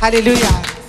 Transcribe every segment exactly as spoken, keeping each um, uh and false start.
Alléluia.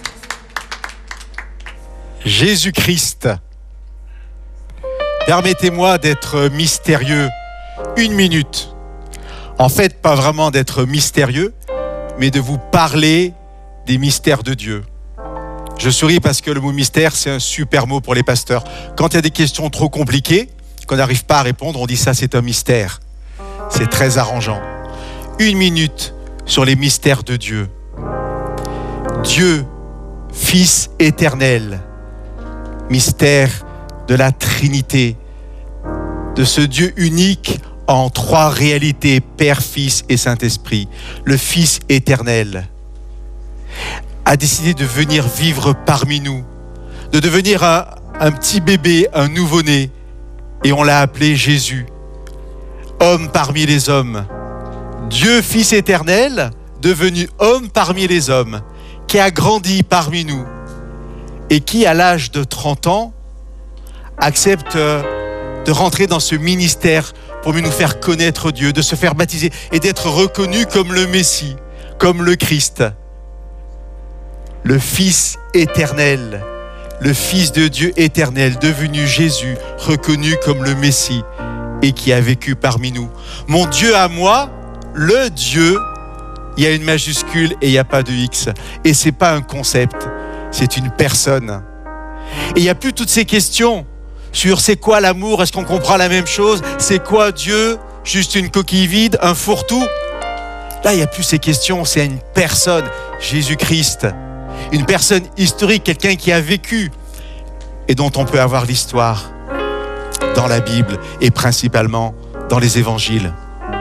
Jésus-Christ. Permettez-moi d'être mystérieux une minute. En fait, pas vraiment d'être mystérieux, mais de vous parler des mystères de Dieu. Je souris parce que le mot mystère, c'est un super mot pour les pasteurs. Quand il y a des questions trop compliquées, qu'on n'arrive pas à répondre, on dit ça, c'est un mystère. C'est très arrangeant. Une minute sur les mystères de Dieu. Dieu, Fils éternel, mystère de la Trinité, de ce Dieu unique en trois réalités, Père, Fils et Saint-Esprit. Le Fils éternel a décidé de venir vivre parmi nous, de devenir un, un petit bébé, un nouveau-né, et on l'a appelé Jésus, homme parmi les hommes. Dieu, Fils éternel, devenu homme parmi les hommes, qui a grandi parmi nous et qui, à l'âge de trente ans, accepte de rentrer dans ce ministère pour nous faire connaître Dieu, de se faire baptiser et d'être reconnu comme le Messie, comme le Christ. Le Fils éternel, le Fils de Dieu éternel, devenu Jésus, reconnu comme le Messie et qui a vécu parmi nous. Mon Dieu à moi, le Dieu, il y a une majuscule et il n'y a pas de X. Et ce n'est pas un concept, c'est une personne. Et il n'y a plus toutes ces questions sur c'est quoi l'amour, est-ce qu'on comprend la même chose, c'est quoi Dieu, juste une coquille vide, un fourre-tout. Là, il n'y a plus ces questions, c'est une personne, Jésus-Christ. Une personne historique, quelqu'un qui a vécu et dont on peut avoir l'histoire dans la Bible et principalement dans les évangiles.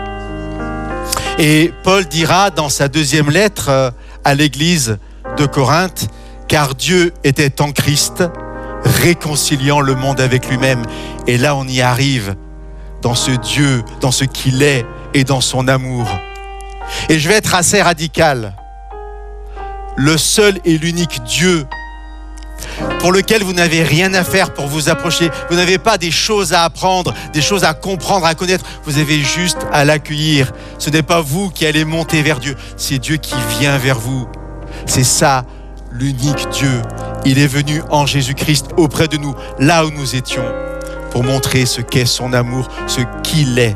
Et Paul dira dans sa deuxième lettre à l'église de Corinthe, car Dieu était en Christ, réconciliant le monde avec lui-même. Et là, on y arrive dans ce Dieu, dans ce qu'il est et dans son amour. Et je vais être assez radical. Le seul et l'unique Dieu pour lequel vous n'avez rien à faire pour vous approcher. Vous n'avez pas des choses à apprendre, des choses à comprendre, à connaître. Vous avez juste à l'accueillir. Ce n'est pas vous qui allez monter vers Dieu. C'est Dieu qui vient vers vous. C'est ça, l'unique Dieu. Il est venu en Jésus-Christ auprès de nous, là où nous étions, pour montrer ce qu'est son amour, ce qu'il est.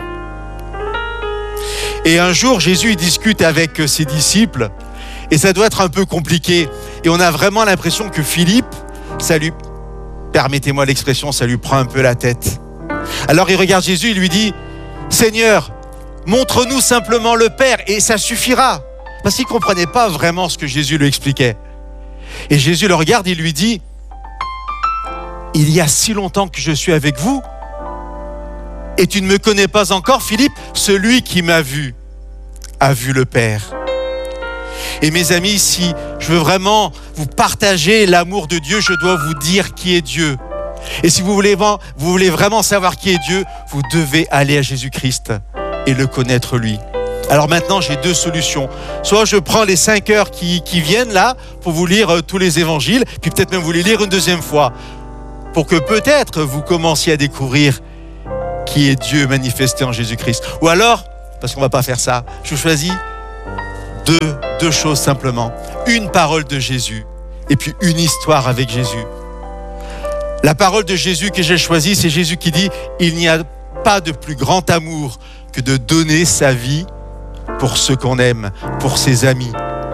Et un jour, Jésus il discute avec ses disciples, et ça doit être un peu compliqué. Et on a vraiment l'impression que Philippe, ça lui, permettez-moi l'expression, ça lui prend un peu la tête. Alors il regarde Jésus, il lui dit, « Seigneur, montre-nous simplement le Père, et ça suffira. » Parce qu'il ne comprenait pas vraiment ce que Jésus lui expliquait. Et Jésus le regarde, il lui dit, « Il y a si longtemps que je suis avec vous, et tu ne me connais pas encore, Philippe, celui qui m'a vu a vu le Père. » Et mes amis, si je veux vraiment vous partager l'amour de Dieu, je dois vous dire qui est Dieu. Et si vous voulez, vous voulez vraiment savoir qui est Dieu, vous devez aller à Jésus-Christ et le connaître lui. Alors maintenant, j'ai deux solutions. Soit je prends les cinq heures qui, qui viennent là pour vous lire euh, tous les évangiles, puis peut-être même vous les lire une deuxième fois, pour que peut-être vous commenciez à découvrir qui est Dieu manifesté en Jésus-Christ. Ou alors, parce qu'on ne va pas faire ça, je choisis deux, deux choses simplement. Une parole de Jésus et puis une histoire avec Jésus. La parole de Jésus que j'ai choisie, c'est Jésus qui dit « Il n'y a pas de plus grand amour que de donner sa vie pour ceux qu'on aime, pour ses amis. »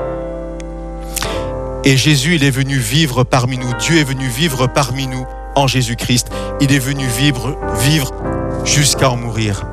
Et Jésus, il est venu vivre parmi nous. Dieu est venu vivre parmi nous en Jésus-Christ. Il est venu vivre, vivre jusqu'à en mourir.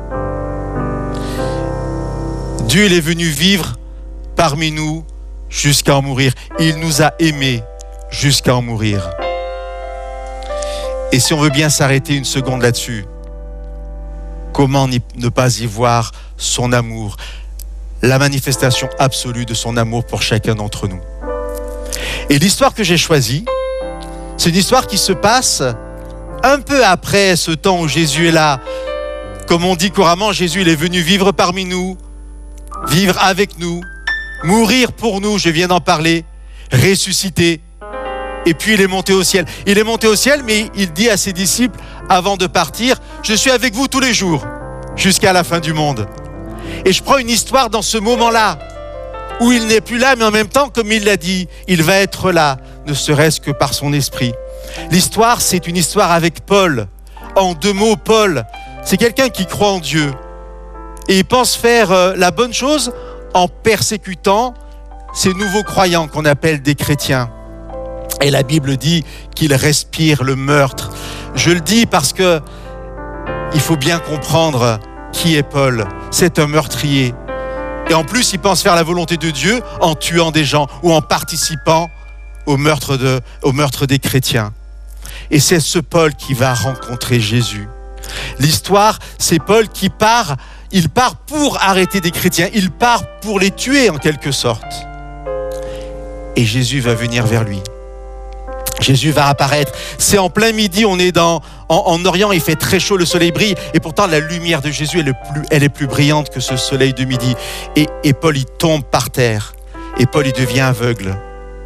Dieu, il est venu vivre parmi nous jusqu'à en mourir. Il nous a aimés jusqu'à en mourir. Et si on veut bien s'arrêter une seconde là-dessus, comment ne pas y voir son amour, la manifestation absolue de son amour pour chacun d'entre nous. Et l'histoire que j'ai choisie, c'est une histoire qui se passe un peu après ce temps où Jésus est là. Comme on dit couramment, Jésus il est venu vivre parmi nous, vivre avec nous, mourir pour nous, je viens d'en parler, ressusciter, et puis il est monté au ciel. Il est monté au ciel, mais il dit à ses disciples, avant de partir, « Je suis avec vous tous les jours, jusqu'à la fin du monde. » Et je prends une histoire dans ce moment-là, où il n'est plus là, mais en même temps, comme il l'a dit, il va être là, ne serait-ce que par son esprit. L'histoire, c'est une histoire avec Paul. En deux mots, Paul, c'est quelqu'un qui croit en Dieu. Et il pense faire euh, la bonne chose en persécutant ces nouveaux croyants qu'on appelle des chrétiens. Et la Bible dit qu'il respire le meurtre. Je le dis parce que il faut bien comprendre qui est Paul. C'est un meurtrier. Et en plus, il pense faire la volonté de Dieu en tuant des gens ou en participant au meurtre, de, au meurtre des chrétiens. Et c'est ce Paul qui va rencontrer Jésus. L'histoire, c'est Paul qui part, il part pour arrêter des chrétiens, il part pour les tuer en quelque sorte. Et Jésus va venir vers lui. Jésus va apparaître. C'est en plein midi, on est dans, en, en Orient, il fait très chaud, le soleil brille, et pourtant la lumière de Jésus, elle est plus, elle est plus brillante que ce soleil de midi. Et, et Paul, il tombe par terre, et Paul, il devient aveugle.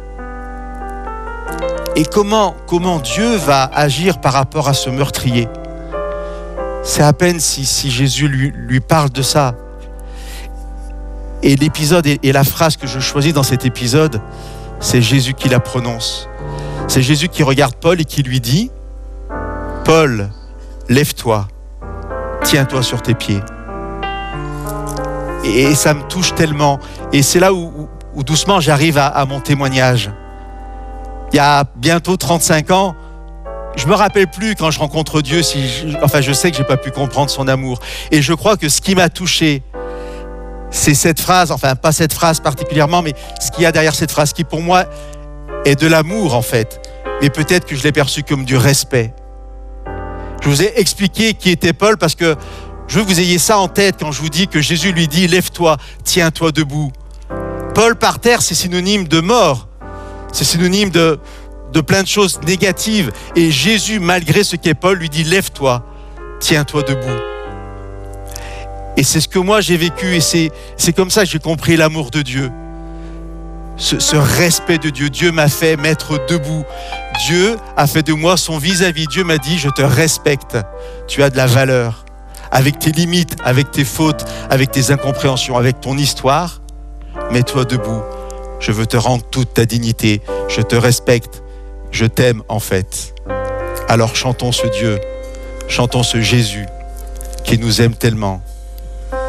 Et comment, comment Dieu va agir par rapport à ce meurtrier? C'est à peine si, si Jésus lui, lui parle de ça. Et l'épisode et, et la phrase que je choisis dans cet épisode, c'est Jésus qui la prononce. C'est Jésus qui regarde Paul et qui lui dit « Paul, lève-toi, tiens-toi sur tes pieds. » et, et ça me touche tellement. Et c'est là où, où, où doucement j'arrive à, à mon témoignage. Il y a bientôt trente-cinq ans, je me rappelle plus quand je rencontre Dieu, si je, enfin je sais que j'ai pas pu comprendre son amour. Et je crois que ce qui m'a touché, c'est cette phrase, enfin pas cette phrase particulièrement, mais ce qu'il y a derrière cette phrase qui pour moi est de l'amour en fait. Mais peut-être que je l'ai perçu comme du respect. Je vous ai expliqué qui était Paul parce que je veux que vous ayez ça en tête quand je vous dis que Jésus lui dit « Lève-toi, tiens-toi debout ». Paul par terre, c'est synonyme de mort. C'est synonyme de, de plein de choses négatives. Et Jésus, malgré ce qu'est Paul, lui dit « Lève-toi, tiens-toi debout ». Et c'est ce que moi j'ai vécu et c'est, c'est comme ça que j'ai compris l'amour de Dieu. Ce, ce respect de Dieu. Dieu m'a fait mettre debout. Dieu a fait de moi son vis-à-vis. Dieu m'a dit « Je te respecte. Tu as de la valeur. Avec tes limites, avec tes fautes, avec tes incompréhensions, avec ton histoire, mets-toi debout. Je veux te rendre toute ta dignité. Je te respecte. Je t'aime en fait. » Alors chantons ce Dieu. Chantons ce Jésus qui nous aime tellement.